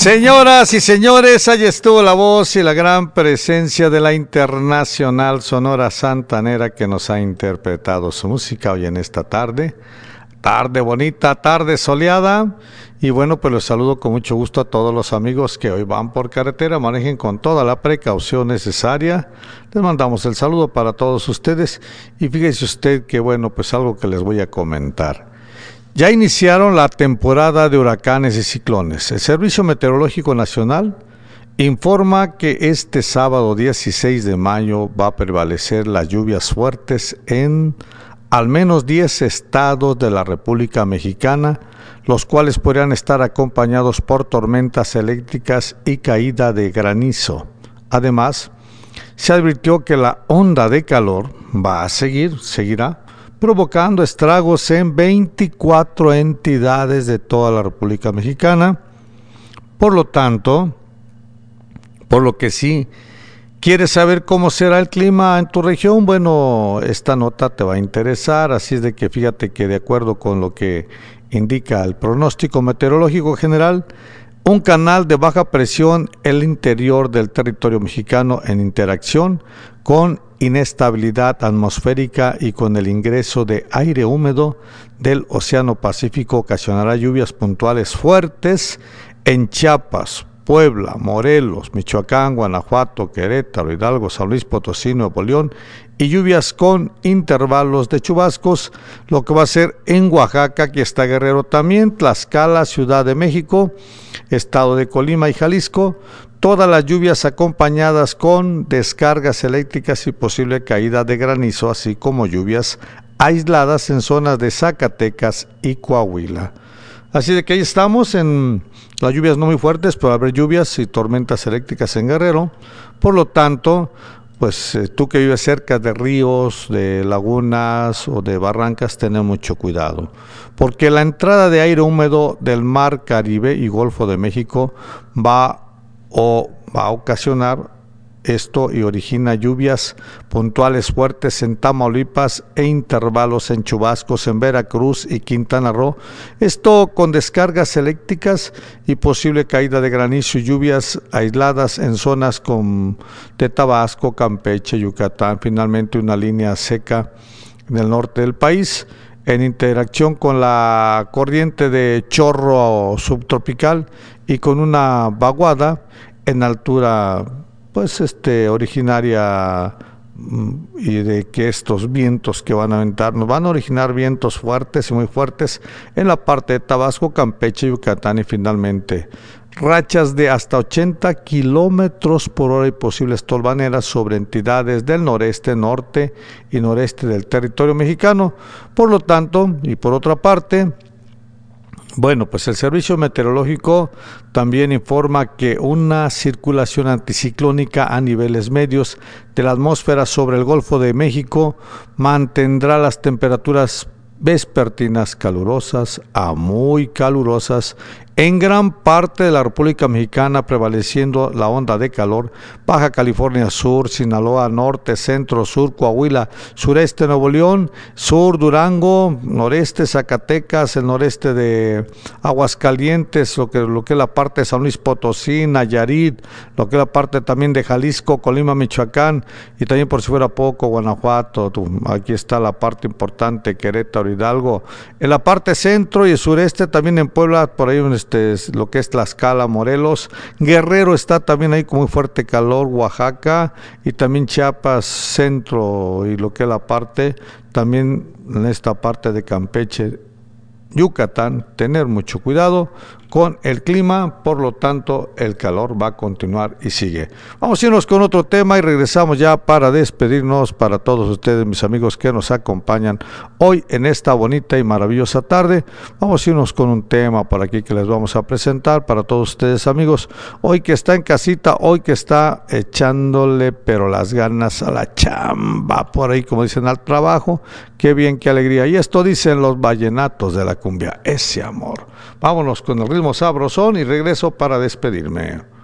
Señoras y señores, ahí estuvo la voz y la gran presencia de la Internacional Sonora Santanera que nos ha interpretado su música hoy en esta tarde. Tarde bonita, tarde soleada. Y bueno, pues los saludo con mucho gusto a todos los amigos que hoy van por carretera. Manejen con toda la precaución necesaria. Les mandamos el saludo para todos ustedes. Y fíjese usted que bueno, pues algo que les voy a comentar. Ya iniciaron la temporada de huracanes y ciclones. El Servicio Meteorológico Nacional informa que este sábado 16 de mayo va a prevalecer las lluvias fuertes en al menos 10 estados de la República Mexicana, los cuales podrían estar acompañados por tormentas eléctricas y caída de granizo. Además, se advirtió que la onda de calor va a seguirá, provocando estragos en 24 entidades de toda la República Mexicana. Por lo que sí, ¿quieres saber cómo será el clima en tu región? Bueno, esta nota te va a interesar, así es de que fíjate que de acuerdo con lo que indica el pronóstico meteorológico general, un canal de baja presión en el interior del territorio mexicano en interacción con inestabilidad atmosférica y con el ingreso de aire húmedo del Océano Pacífico ocasionará lluvias puntuales fuertes en Chiapas, Puebla, Morelos, Michoacán, Guanajuato, Querétaro, Hidalgo, San Luis Potosí, Nuevo León y lluvias con intervalos de chubascos, lo que va a ser en Oaxaca, aquí está Guerrero también, Tlaxcala, Ciudad de México, Estado de Colima y Jalisco, todas las lluvias acompañadas con descargas eléctricas y posible caída de granizo, así como lluvias aisladas en zonas de Zacatecas y Coahuila. Así de que ahí estamos en las lluvias no muy fuertes, pero va a haber lluvias y tormentas eléctricas en Guerrero. Por lo tanto, pues tú que vives cerca de ríos, de lagunas o de barrancas, ten mucho cuidado, porque la entrada de aire húmedo del Mar Caribe y Golfo de México va a ocasionar esto y origina lluvias puntuales fuertes en Tamaulipas e intervalos en chubascos en Veracruz y Quintana Roo. Esto con descargas eléctricas y posible caída de granizo y lluvias aisladas en zonas de Tabasco, Campeche, Yucatán. Finalmente una línea seca en el norte del país en interacción con la corriente de chorro subtropical y con una vaguada en altura pues originaria y de que estos vientos que van a aventar nos van a originar vientos fuertes y muy fuertes en la parte de Tabasco, Campeche, Yucatán y finalmente rachas de hasta 80 kilómetros por hora y posibles tolvaneras sobre entidades del noreste, norte y noreste del territorio mexicano. Por lo tanto, y por otra parte, bueno, pues el Servicio Meteorológico también informa que una circulación anticiclónica a niveles medios de la atmósfera sobre el Golfo de México mantendrá las temperaturas vespertinas calurosas a muy calurosas en gran parte de la República Mexicana, prevaleciendo la onda de calor. Baja California Sur, Sinaloa Norte, Centro, Sur, Coahuila, Sureste Nuevo León, Sur Durango, Noreste Zacatecas, el noreste de Aguascalientes, lo que es la parte de San Luis Potosí, Nayarit, lo que es la parte también de Jalisco, Colima, Michoacán y también por si fuera poco Guanajuato. Aquí está la parte importante, Querétaro, Hidalgo. En la parte centro y el sureste también en Puebla, por ahí lo que es Tlaxcala, Morelos, Guerrero está también ahí con muy fuerte calor, Oaxaca y también Chiapas, centro y lo que es la parte, también en esta parte de Campeche, Yucatán, tener mucho cuidado con el clima, por lo tanto el calor va a continuar y sigue. Vamos a irnos con otro tema y regresamos ya para despedirnos para todos ustedes, mis amigos que nos acompañan hoy en esta bonita y maravillosa tarde. Vamos a irnos con un tema por aquí que les vamos a presentar para todos ustedes, amigos, hoy que está en casita, hoy que está echándole pero las ganas a la chamba, por ahí como dicen, al trabajo. Qué bien, qué alegría. Y esto dicen los vallenatos de la cumbia, ese amor. Vámonos con el ritmo sabrosón y regreso para despedirme.